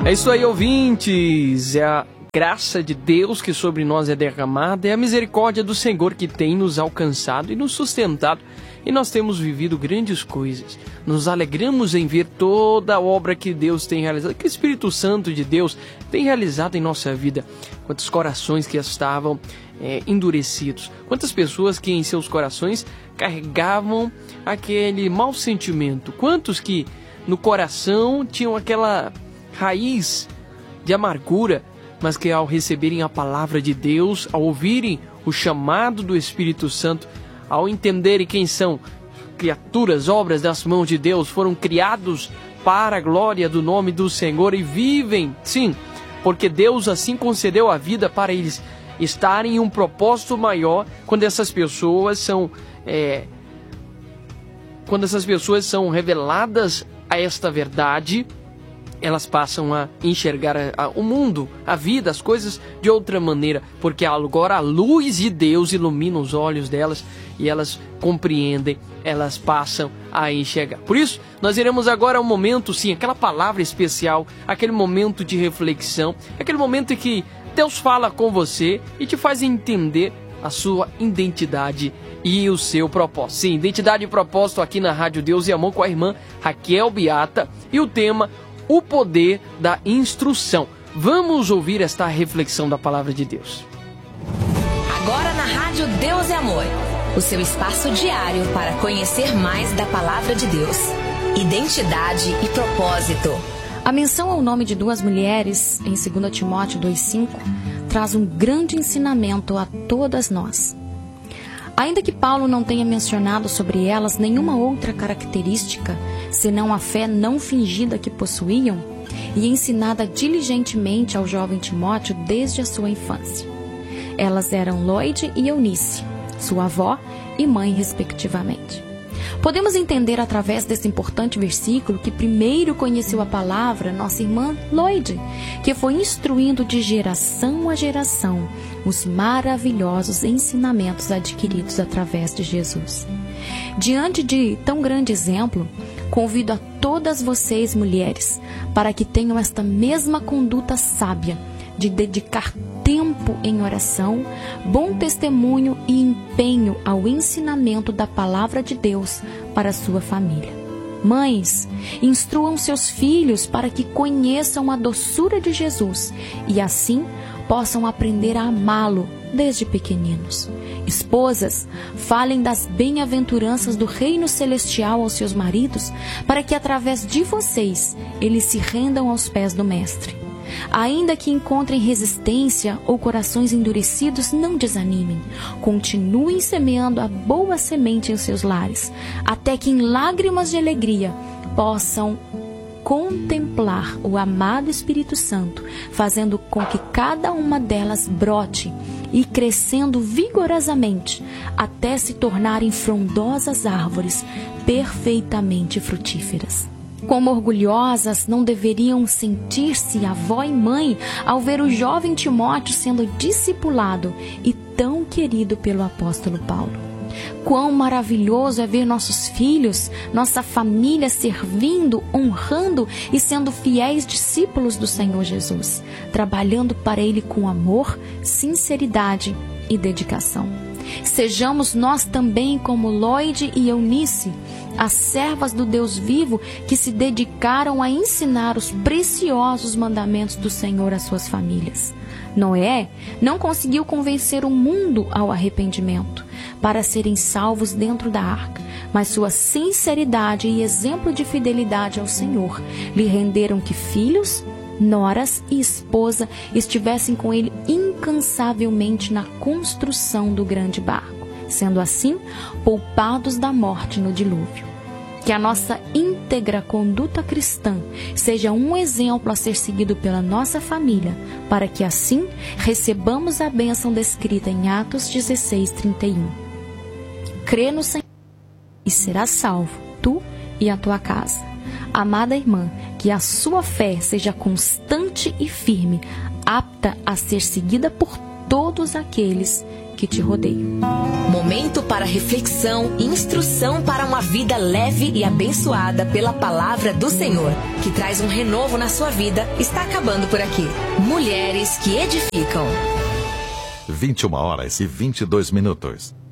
É isso aí, ouvintes. É a graça de Deus que sobre nós é derramada, é a misericórdia do Senhor que tem nos alcançado e nos sustentado. E nós temos vivido grandes coisas. Nos alegramos em ver toda a obra que Deus tem realizado, que o Espírito Santo de Deus tem realizado em nossa vida. Quantos corações que estavam endurecidos. Quantas pessoas que em seus corações carregavam aquele mau sentimento. Quantos que no coração tinham aquela raiz de amargura, mas que ao receberem a palavra de Deus, ao ouvirem o chamado do Espírito Santo, ao entenderem quem são criaturas, obras das mãos de Deus, foram criados para a glória do nome do Senhor e vivem, sim, porque Deus assim concedeu a vida para eles estarem em um propósito maior. Quando essas pessoas são reveladas a esta verdade, elas passam a enxergar o mundo, a vida, as coisas de outra maneira, porque agora a luz de Deus ilumina os olhos delas e elas compreendem, elas passam a enxergar. Por isso, nós iremos agora a um momento, sim, aquela palavra especial, aquele momento de reflexão, aquele momento em que Deus fala com você e te faz entender a sua identidade e o seu propósito. Sim, identidade e propósito aqui na Rádio Deus e Amor com a irmã Raquel Beata e o tema: o poder da instrução. Vamos ouvir esta reflexão da palavra de Deus. Agora na Rádio Deus e Amor, o seu espaço diário para conhecer mais da palavra de Deus. Identidade e propósito. A menção ao nome de duas mulheres, em 2 Timóteo 2,5, traz um grande ensinamento a todas nós. Ainda que Paulo não tenha mencionado sobre elas nenhuma outra característica, senão a fé não fingida que possuíam e ensinada diligentemente ao jovem Timóteo desde a sua infância. Elas eram Loide e Eunice, sua avó e mãe, respectivamente. Podemos entender através desse importante versículo que primeiro conheceu a palavra nossa irmã Loide, que foi instruindo de geração a geração os maravilhosos ensinamentos adquiridos através de Jesus. Diante de tão grande exemplo, convido a todas vocês, mulheres, para que tenham esta mesma conduta sábia de dedicar tempo em oração, bom testemunho e empenho ao ensinamento da palavra de Deus para a sua família. Mães, instruam seus filhos para que conheçam a doçura de Jesus e assim possam aprender a amá-lo desde pequeninos. Esposas, falem das bem-aventuranças do reino celestial aos seus maridos, para que através de vocês eles se rendam aos pés do Mestre. Ainda que encontrem resistência ou corações endurecidos, não desanimem. Continuem semeando a boa semente em seus lares, até que em lágrimas de alegria possam contemplar o amado Espírito Santo, fazendo com que cada uma delas brote e crescendo vigorosamente até se tornarem frondosas árvores perfeitamente frutíferas. Como orgulhosas não deveriam sentir-se avó e mãe ao ver o jovem Timóteo sendo discipulado e tão querido pelo apóstolo Paulo. Quão maravilhoso é ver nossos filhos, nossa família servindo, honrando e sendo fiéis discípulos do Senhor Jesus, trabalhando para Ele com amor, sinceridade e dedicação. Sejamos nós também como Loide e Eunice, as servas do Deus vivo que se dedicaram a ensinar os preciosos mandamentos do Senhor às suas famílias. Noé não conseguiu convencer o mundo ao arrependimento para serem salvos dentro da arca, mas sua sinceridade e exemplo de fidelidade ao Senhor lhe renderam que filhos, noras e esposa estivessem com ele incansavelmente na construção do grande barco, sendo assim poupados da morte no dilúvio. Que a nossa íntegra conduta cristã seja um exemplo a ser seguido pela nossa família, para que assim recebamos a bênção descrita em Atos 16:31. Crê no Senhor e serás salvo, tu e a tua casa. Amada irmã, que a sua fé seja constante e firme, apta a ser seguida por todos aqueles que te rodeiam. Momento para reflexão e instrução para uma vida leve e abençoada pela palavra do Senhor, que traz um renovo na sua vida, está acabando por aqui. Mulheres que edificam. 21h22.